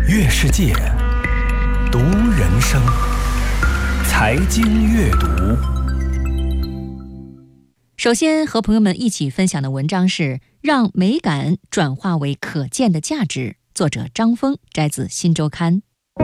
阅世界，读人生，财经阅读。 首先和朋友们一起分享的文章是《让美感转化为可见的价值》，作者张峰，摘自《新周刊》。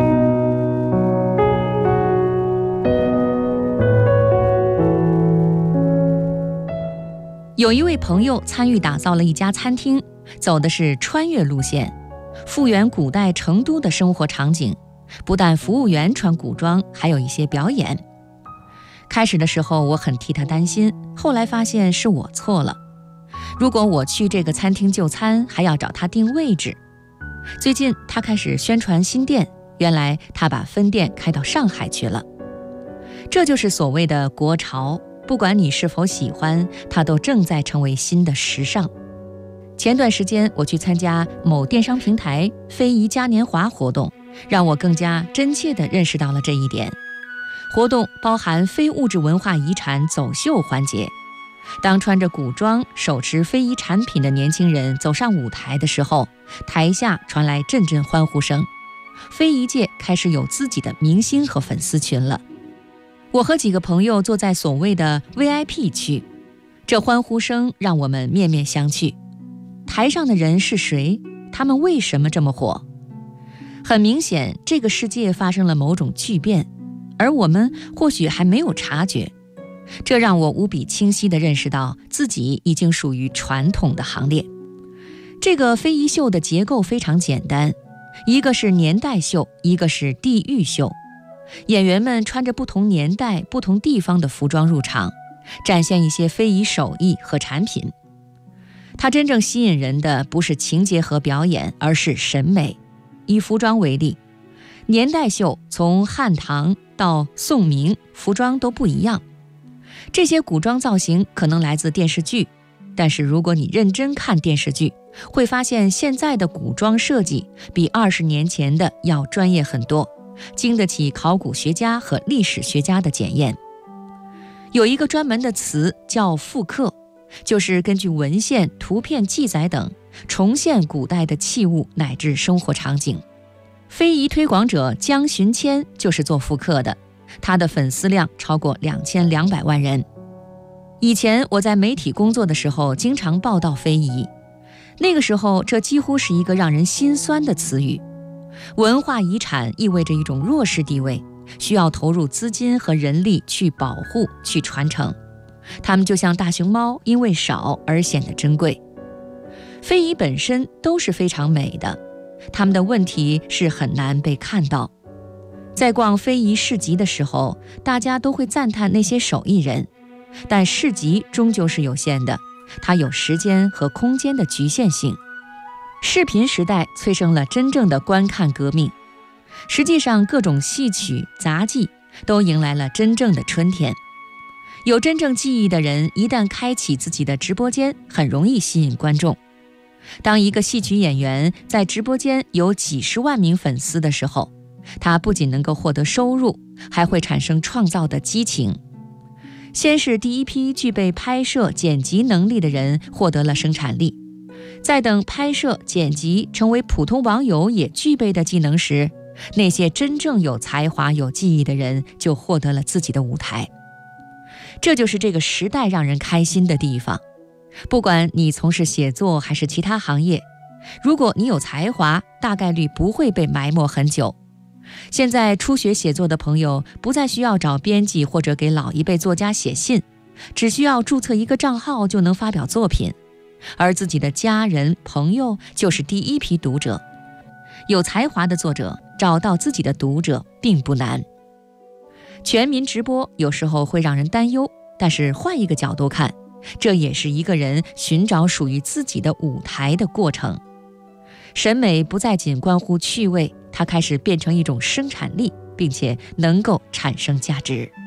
有一位朋友参与打造了一家餐厅，走的是穿越路线，复原古代成都的生活场景，不但服务员穿古装，还有一些表演。开始的时候我很替他担心，后来发现是我错了。如果我去这个餐厅就餐，还要找他定位置。最近他开始宣传新店，原来他把分店开到上海去了。这就是所谓的国潮，不管你是否喜欢，它都正在成为新的时尚。前段时间我去参加某电商平台非遗嘉年华活动，让我更加真切地认识到了这一点。活动包含非物质文化遗产走秀环节，当穿着古装手持非遗产品的年轻人走上舞台的时候，台下传来阵阵欢呼声，非遗界开始有自己的明星和粉丝群了。我和几个朋友坐在所谓的 VIP 区，这欢呼声让我们面面相觑。台上的人是谁？他们为什么这么火？很明显，这个世界发生了某种巨变，而我们或许还没有察觉。这让我无比清晰地认识到自己已经属于传统的行列。这个非遗秀的结构非常简单，一个是年代秀，一个是地域秀。演员们穿着不同年代、不同地方的服装入场，展现一些非遗手艺和产品。它真正吸引人的不是情节和表演，而是审美。以服装为例，年代秀从汉唐到宋明，服装都不一样。这些古装造型可能来自电视剧，但是如果你认真看电视剧，会发现现在的古装设计比20年前的要专业很多，经得起考古学家和历史学家的检验。有一个专门的词叫复刻，就是根据文献、图片记载等重现古代的器物乃至生活场景。非遗推广者江寻谦就是做复刻的，他的粉丝量超过2200万人。以前我在媒体工作的时候，经常报道非遗，那个时候这几乎是一个让人心酸的词语。文化遗产意味着一种弱势地位，需要投入资金和人力去保护、去传承。它们就像大熊猫，因为少而显得珍贵。非遗本身都是非常美的，它们的问题是很难被看到。在逛非遗市集的时候，大家都会赞叹那些手艺人，但市集终究是有限的，它有时间和空间的局限性。视频时代催生了真正的观看革命，实际上各种戏曲、杂技都迎来了真正的春天。有真正技艺的人一旦开启自己的直播间，很容易吸引观众。当一个戏曲演员在直播间有几十万名粉丝的时候，他不仅能够获得收入，还会产生创造的激情。先是第一批具备拍摄、剪辑能力的人获得了生产力，再等拍摄、剪辑成为普通网友也具备的技能时，那些真正有才华、有技艺的人就获得了自己的舞台。这就是这个时代让人开心的地方。不管你从事写作还是其他行业，如果你有才华，大概率不会被埋没很久。现在初学写作的朋友不再需要找编辑或者给老一辈作家写信，只需要注册一个账号就能发表作品，而自己的家人、朋友就是第一批读者。有才华的作者找到自己的读者并不难。全民直播有时候会让人担忧，但是换一个角度看，这也是一个人寻找属于自己的舞台的过程。审美不再仅关乎趣味，它开始变成一种生产力，并且能够产生价值。